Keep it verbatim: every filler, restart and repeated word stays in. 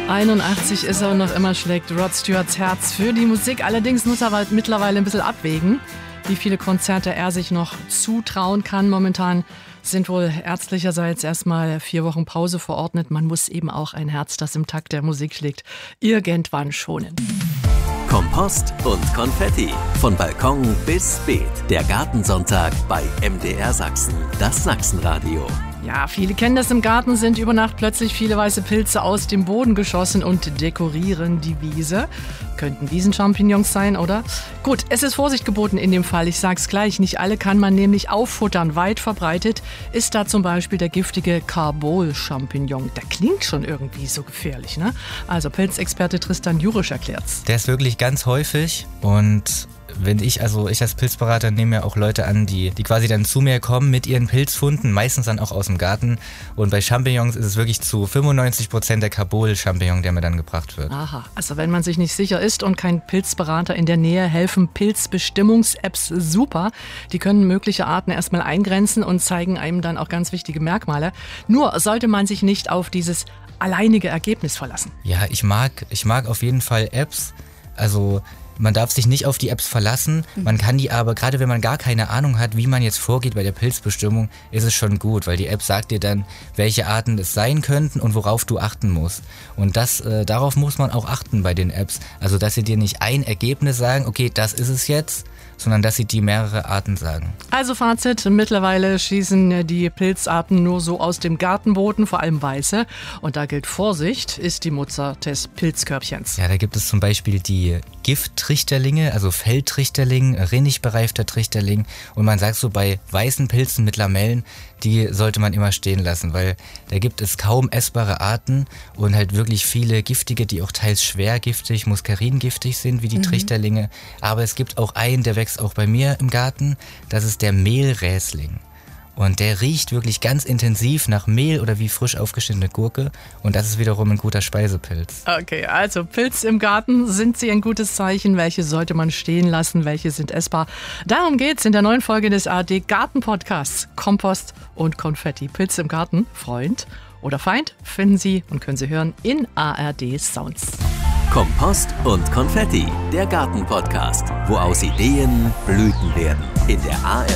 einundachtzig ist er und noch immer schlägt Rod Stewarts Herz für die Musik. Allerdings muss er mittlerweile ein bisschen abwägen, wie viele Konzerte er sich noch zutrauen kann. Momentan sind wohl ärztlicherseits erstmal vier Wochen Pause verordnet. Man muss eben auch ein Herz, das im Takt der Musik schlägt, irgendwann schonen. Kompost und Konfetti. Von Balkon bis Beet. Der Gartensonntag bei M D R Sachsen. Das Sachsenradio. Ja, viele kennen das. Im Garten sind über Nacht plötzlich viele weiße Pilze aus dem Boden geschossen und dekorieren die Wiese. Könnten Wiesenchampignons sein, oder? Gut, es ist Vorsicht geboten in dem Fall. Ich sag's gleich, nicht alle kann man nämlich auffuttern. Weit verbreitet ist da zum Beispiel der giftige Carbol-Champignon. Der klingt schon irgendwie so gefährlich, ne? Also Pilzexperte Tristan Jurisch erklärt's. Der ist wirklich ganz häufig und wenn ich, also ich als Pilzberater nehme ja auch Leute an, die, die quasi dann zu mir kommen mit ihren Pilzfunden, meistens dann auch aus dem Garten. Und bei Champignons ist es wirklich zu fünfundneunzig Prozent der Carbol-Champignon, der mir dann gebracht wird. Aha, also wenn man sich nicht sicher ist und kein Pilzberater in der Nähe, helfen Pilzbestimmungs-Apps super. Die können mögliche Arten erstmal eingrenzen und zeigen einem dann auch ganz wichtige Merkmale. Nur sollte man sich nicht auf dieses alleinige Ergebnis verlassen. Ja, ich mag, ich mag auf jeden Fall Apps, also man darf sich nicht auf die Apps verlassen, man kann die aber, gerade wenn man gar keine Ahnung hat, wie man jetzt vorgeht bei der Pilzbestimmung, ist es schon gut, weil die App sagt dir dann, welche Arten es sein könnten und worauf du achten musst. Und das, äh, darauf muss man auch achten bei den Apps, also dass sie dir nicht ein Ergebnis sagen, okay, das ist es jetzt, sondern dass sie dir mehrere Arten sagen. Also Fazit, mittlerweile schießen die Pilzarten nur so aus dem Gartenboden, vor allem weiße. Und da gilt Vorsicht, ist die Mutter des Pilzkörbchens. Ja, da gibt es zum Beispiel die Gifttrichterlinge, also Feldtrichterling, rinnig bereifter Trichterling. Und man sagt so, bei weißen Pilzen mit Lamellen, die sollte man immer stehen lassen, weil da gibt es kaum essbare Arten und halt wirklich viele giftige, die auch teils schwer giftig, muskaringiftig sind, wie die mhm. Trichterlinge. Aber es gibt auch einen, der wächst auch bei mir im Garten, das ist der Mehlräsling. Und der riecht wirklich ganz intensiv nach Mehl oder wie frisch aufgeschnittene Gurke. Und das ist wiederum ein guter Speisepilz. Okay, also Pilz im Garten, sind sie ein gutes Zeichen? Welche sollte man stehen lassen? Welche sind essbar? Darum geht's in der neuen Folge des A R D Garten-Podcasts. Kompost und Konfetti. Pilz im Garten, Freund oder Feind, finden Sie und können Sie hören in A R D Sounds. Kompost und Konfetti, der Garten-Podcast, wo aus Ideen Blüten werden. In der A R D